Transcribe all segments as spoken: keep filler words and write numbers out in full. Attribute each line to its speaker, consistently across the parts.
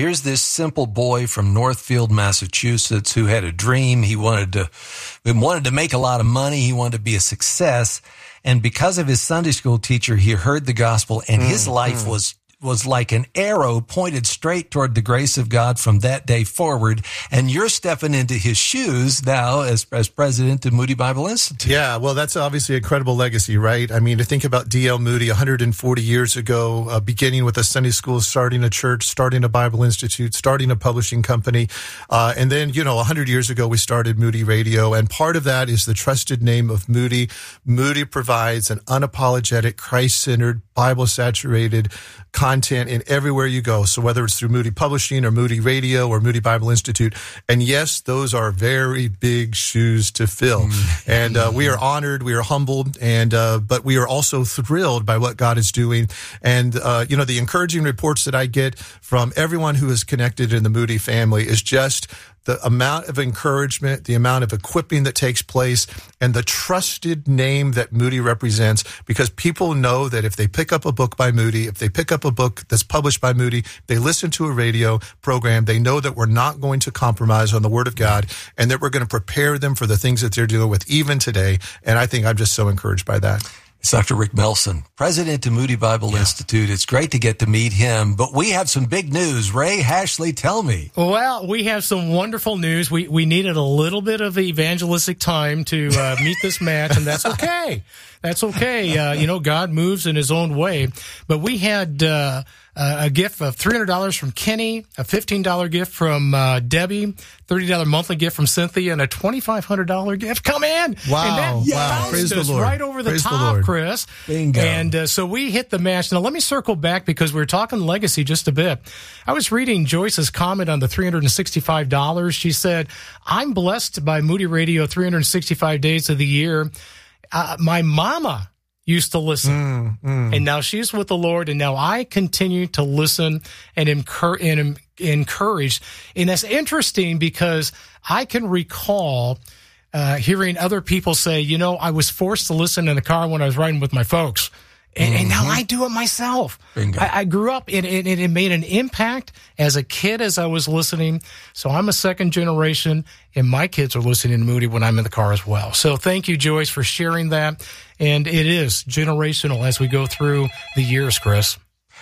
Speaker 1: here's this simple boy from Northfield, Massachusetts, who had a dream. He wanted to, he wanted to make a lot of money. He wanted to be a success. And because of his Sunday school teacher, he heard the gospel, and mm, his life mm. was was like an arrow pointed straight toward the grace of God from that day forward. And you're stepping into his shoes now as, as president of Moody Bible Institute.
Speaker 2: Yeah, well, that's obviously a incredible legacy, right? I mean, to think about D L Moody one hundred forty years ago, uh, beginning with a Sunday school, starting a church, starting a Bible Institute, starting a publishing company. Uh, and then, you know, one hundred years ago, we started Moody Radio. And part of that is the trusted name of Moody. Moody provides an unapologetic, Christ-centered, Bible-saturated content in everywhere you go. So whether it's through Moody Publishing or Moody Radio or Moody Bible Institute. And yes, those are very big shoes to fill. Mm-hmm. And uh, we are honored, we are humbled, and uh, but we are also thrilled by what God is doing. And, uh, you know, the encouraging reports that I get from everyone who is connected in the Moody family is just the amount of encouragement, the amount of equipping that takes place, and the trusted name that Moody represents, because people know that if they pick up a book by Moody, if they pick up a book that's published by Moody, they listen to a radio program, they know that we're not going to compromise on the Word of God, and that we're going to prepare them for the things that they're dealing with even today. And I think I'm just so encouraged by that.
Speaker 1: It's Doctor Rick Melson, president of Moody Bible yeah. Institute. It's great to get to meet him, but we have some big news. Ray Hashley, tell me.
Speaker 3: Well, we have some wonderful news. We we needed a little bit of evangelistic time to uh, meet this match, and that's okay. That's okay. Uh, you know, God moves in his own way. But we had uh, a gift of three hundred dollars from Kenny, a fifteen dollars gift from uh, Debbie, thirty dollars monthly gift from Cynthia, and a twenty-five hundred dollars gift. Come in.
Speaker 2: Wow.
Speaker 3: And that
Speaker 2: wow.
Speaker 3: bounced
Speaker 2: Praise
Speaker 3: us
Speaker 2: the Lord.
Speaker 3: right over the
Speaker 2: Praise
Speaker 3: top,
Speaker 2: the
Speaker 3: Chris.
Speaker 1: Bingo.
Speaker 3: And uh, so we hit the match. Now, let me circle back because we were talking legacy just a bit. I was reading Joyce's comment on the three hundred sixty-five dollars. She said, I'm blessed by Moody Radio three hundred sixty-five days of the year. Uh, my mama used to listen, mm, mm. and now she's with the Lord, and now I continue to listen and, incur- and encourage. And that's interesting because I can recall uh, hearing other people say, you know, I was forced to listen in the car when I was riding with my folks. And, mm-hmm. and now I do it myself. I, I grew up, and it, it, it made an impact as a kid as I was listening. So I'm a second generation, and my kids are listening to Moody when I'm in the car as well. So thank you, Joyce, for sharing that. And it is generational as we go through the years, Chris.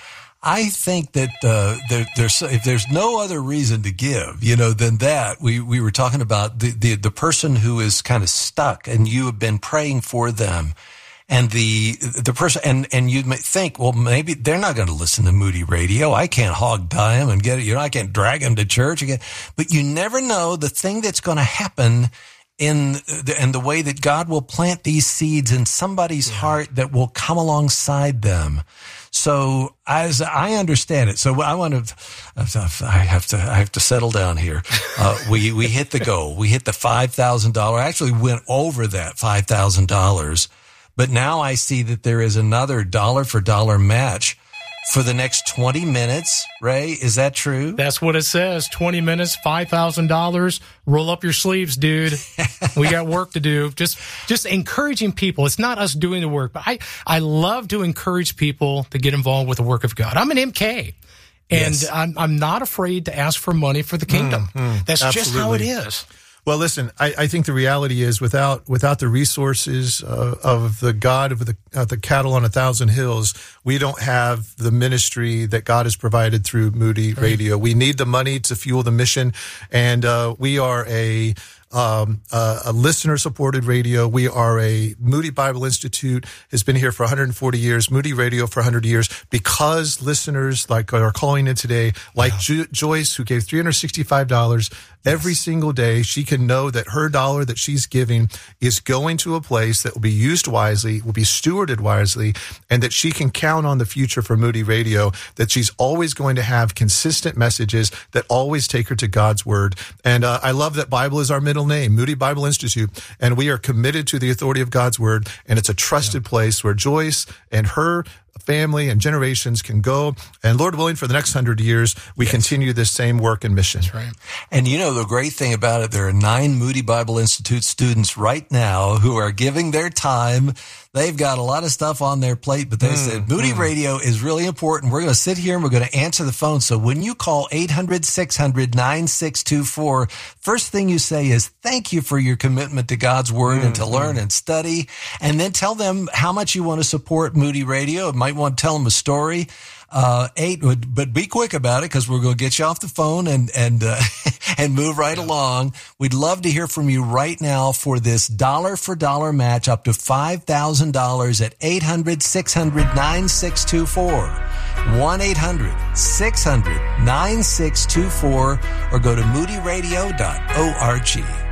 Speaker 1: I think that uh, there, there's if there's no other reason to give, you know, than that. We we were talking about the the, the person who is kind of stuck, and you have been praying for them. And the the person and and you may think, well, maybe they're not going to listen to Moody Radio. I can't hog tie them and get it. You know, I can't drag them to church again. But you never know the thing that's going to happen in the, in the way that God will plant these seeds in somebody's yeah. heart that will come alongside them. So as I understand it, so I want to, I have to, I have to settle down here. Uh, we we hit the goal. We hit the five thousand dollars. Actually, went over that five thousand dollars. But now I see that there is another dollar for dollar match for the next twenty minutes. Ray, is that true?
Speaker 3: That's what it says. twenty minutes, five thousand dollars. Roll up your sleeves, dude. We got work to do. Just just encouraging people. It's not us doing the work, but I, I love to encourage people to get involved with the work of God. I'm an M K, and yes. I'm, I'm not afraid to ask for money for the kingdom. Mm, mm, That's absolutely. Just how it is.
Speaker 2: Well, listen, I, I think the reality is without without the resources uh, of the God of the uh, the cattle on a thousand hills, we don't have the ministry that God has provided through Moody Radio. We need the money to fuel the mission, and uh, we are a Um, uh, a listener-supported radio. We are a Moody Bible Institute has been here for one hundred forty years. Moody Radio for one hundred years because listeners like are calling in today, like yeah. jo- Joyce, who gave three hundred sixty-five dollars every yes. single day. She can know that her dollar that she's giving is going to a place that will be used wisely, will be stewarded wisely, and that she can count on the future for Moody Radio, that she's always going to have consistent messages that always take her to God's Word. And uh, I love that Bible is our middle name, Moody Bible Institute, and we are committed to the authority of God's Word, and it's a trusted yeah. place where Joyce and her family and generations can go. And Lord willing, for the next hundred years, we yes. continue this same work and mission.
Speaker 3: That's right.
Speaker 1: And you know, the great thing about it, there are nine Moody Bible Institute students right now who are giving their time. They've got a lot of stuff on their plate, but they mm, said Moody mm. Radio is really important. We're going to sit here and we're going to answer the phone. So when you call eight hundred, six hundred, nine six two four, first thing you say is thank you for your commitment to God's Word mm, and to learn mm. and study. And then tell them how much you want to support Moody Radio. You might want to tell them a story. Uh, eight, but be quick about it because we're going to get you off the phone and, and, uh, and move right along. We'd love to hear from you right now for this dollar for dollar match up to five thousand dollars at eight hundred, six hundred, nine six two four. one eight hundred, six hundred, nine six two four or go to moody radio dot org.